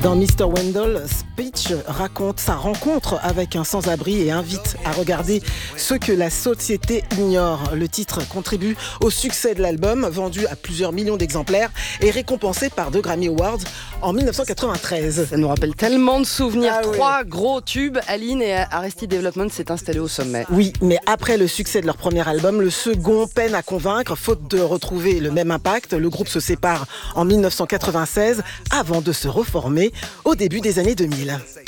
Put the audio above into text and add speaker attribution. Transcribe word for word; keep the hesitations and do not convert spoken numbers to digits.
Speaker 1: Dans mister Wendell, Speech raconte sa rencontre avec un sans-abri et invite à regarder ce que la société ignore. Le titre contribue au succès de l'album, vendu à plusieurs millions d'exemplaires et récompensé par deux Grammy Awards en dix-neuf cent quatre-vingt-treize.
Speaker 2: Ça nous rappelle tellement de souvenirs.
Speaker 1: Ah oui.
Speaker 2: Trois gros tubes, Aline et Arrested Development s'est installé au sommet.
Speaker 1: Oui, mais après le succès de leur premier album, le second peine à convaincre, faute de retrouver le même impact. Le groupe se sépare en dix-neuf cent quatre-vingt-seize avant de se reformer au début des années deux mille.